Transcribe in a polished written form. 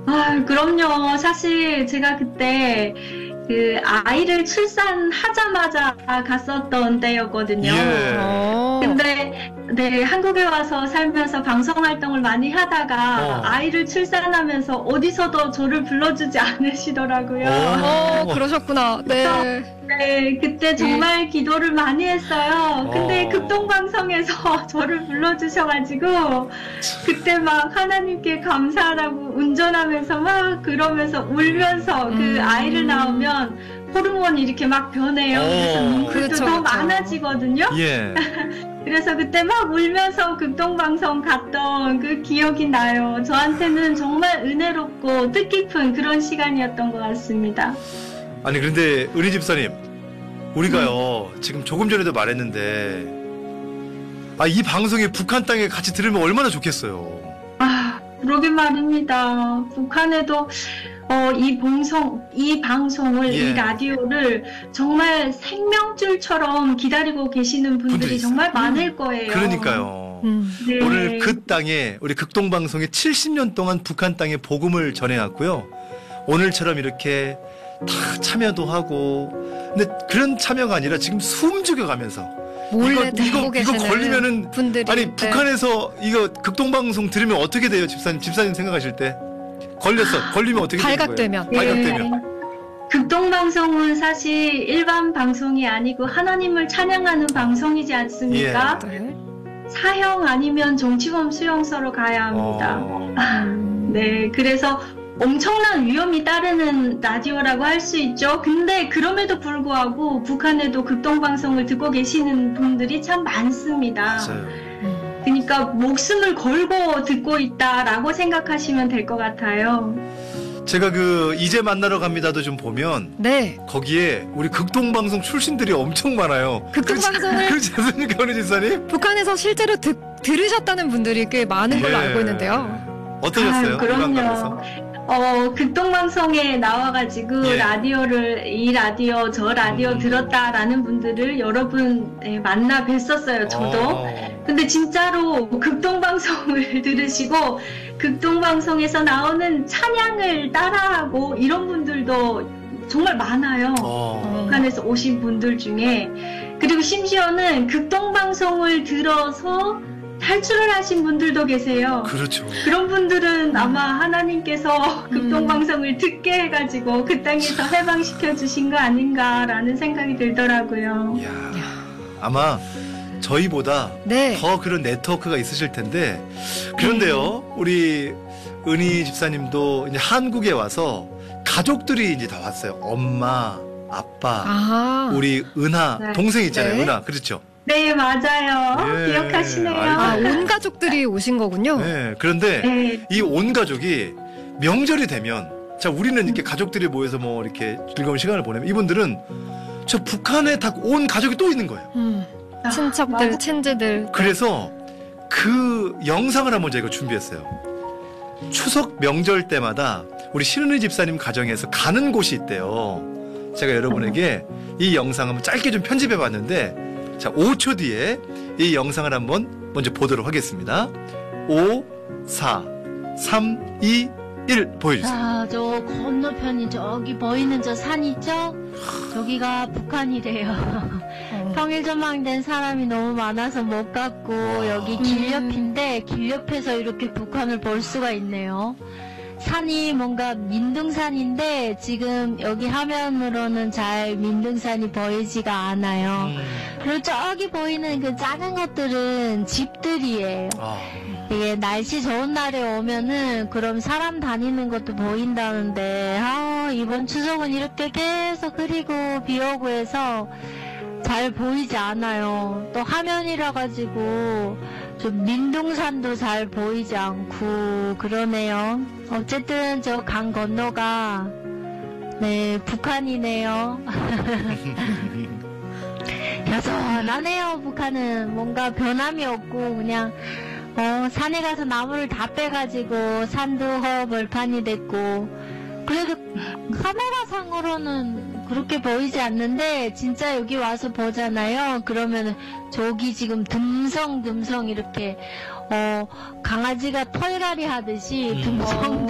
아, 그럼요. 사실 제가 그때 그 아이를 출산하자마자 갔었던 때였거든요. 예. 근데 네, 한국에 와서 살면서 방송 활동을 많이 하다가 아이를 출산하면서 어디서도 저를 불러주지 않으시더라고요. 그러셨구나. 네. 네, 그때 정말 기도를 많이 했어요. 근데 극동방송에서 저를 불러주셔가지고 그때 막 하나님께 감사하라고 운전하면서 막 그러면서 울면서 그 아이를 낳으면 호르몬이 이렇게 막 변해요. 그래서 눈물도 더 많아지거든요. 예. 그래서 그때 막 울면서 극동방송 갔던 그 기억이 나요. 저한테는 정말 은혜롭고 뜻깊은 그런 시간이었던 것 같습니다. 아니 그런데 은희 집사님, 우리가요 지금 조금 전에도 말했는데 이 방송이 북한 땅에 같이 들으면 얼마나 좋겠어요. 그러게 말입니다. 북한에도 이 방송을, 이 라디오를 정말 생명줄처럼 기다리고 계시는 분들이 정말 많을 거예요. 그러니까요. 네. 오늘 그 땅에 우리 극동방송이 70년 동안 북한 땅에 복음을 전해왔고요. 오늘처럼 이렇게 다 참여도 하고, 근데 그런 참여가 아니라 지금 숨 죽여가면서 몰래 이거 계시는 걸리면은 분들이, 아니 북한에서 이거 극동방송 들으면 어떻게 돼요, 집사님 생각하실 때? 걸리면 어떻게 되는 발각되면. 거예요? 발각되면. 극동방송은 사실 일반 방송이 아니고 하나님을 찬양하는 방송이지 않습니까? 네. 사형 아니면 정치범 수용소로 가야 합니다. 네, 그래서 엄청난 위험이 따르는 라디오라고 할 수 있죠. 근데 그럼에도 불구하고 북한에도 극동방송을 듣고 계시는 분들이 참 많습니다. 맞아요. 그러니까 목숨을 걸고 듣고 있다라고 생각하시면 될 것 같아요. 제가 그 이제 만나러 갑니다도 좀 보면 거기에 우리 극동방송 출신들이 엄청 많아요. 극동방송을 그렇지 않습니까, 은희 집사님? 북한에서 실제로 들으셨다는 분들이 꽤 많은 걸로 알고 있는데요. 어떠셨어요? 그럼요. 극동방송에 나와가지고 이 라디오 저 라디오 들었다라는 분들을 여러 분 만나 뵀었어요. 저도. 근데 진짜로 극동방송을 들으시고 극동방송에서 나오는 찬양을 따라하고 이런 분들도 정말 많아요. 북한에서 오신 분들 중에. 그리고 심지어는 극동방송을 들어서 탈출을 하신 분들도 계세요. 그렇죠. 그런 분들은 아마 하나님께서 극동방송을 듣게 해가지고 그 땅에서 해방시켜 주신 거 아닌가라는 생각이 들더라고요. 아마 저희보다 더 그런 네트워크가 있으실 텐데, 그런데요, 우리 은희 집사님도 이제 한국에 와서 가족들이 이제 다 왔어요. 엄마, 아빠, 우리 은하 동생 있잖아요. 은하, 그렇죠? 네, 맞아요. 기억하시네요. 온 가족들이 오신 거군요. 네, 그런데 이 온 가족이 명절이 되면, 자, 우리는 이렇게 가족들이 모여서 뭐 이렇게 즐거운 시간을 보내면 이분들은 저 북한에 다 온 가족이 또 있는 거예요. 친척들, 친지들. 그래서 그 영상을 한번 저희가 준비했어요. 추석 명절 때마다 우리 신은희 집사님 가정에서 가는 곳이 있대요. 제가 여러분에게 이 영상 한번 짧게 좀 편집해 봤는데, 자, 5초 뒤에 이 영상을 한번 먼저 보도록 하겠습니다. 5, 4, 3, 2, 1 보여주세요. 자, 저 건너편이 저기 보이는 저 산 있죠? 저기가 북한이래요. 평일 전망된 사람이 너무 많아서 못 갔고, 여기 길 옆인데 길 옆에서 이렇게 북한을 볼 수가 있네요. 산이 뭔가 민둥산인데 지금 여기 화면으로는 잘 민둥산이 보이지가 않아요. 그리고 저기 보이는 그 작은 것들은 집들이에요. 이게 날씨 좋은 날에 오면은 그럼 사람 다니는 것도 보인다는데, 이번 추석은 이렇게 계속 흐리고 비 오고 해서 잘 보이지 않아요. 또 화면이라 가지고 좀 민둥산도 잘 보이지 않고 그러네요. 어쨌든 저 강 건너가 북한이네요. 여전하네요. 북한은 뭔가 변함이 없고 그냥 산에 가서 나무를 다 빼가지고 산도 벌판이 됐고, 그래도 카메라상으로는 그렇게 보이지 않는데 진짜 여기 와서 보잖아요. 그러면 저기 지금 듬성듬성 이렇게 강아지가 털갈이 하듯이 듬성듬성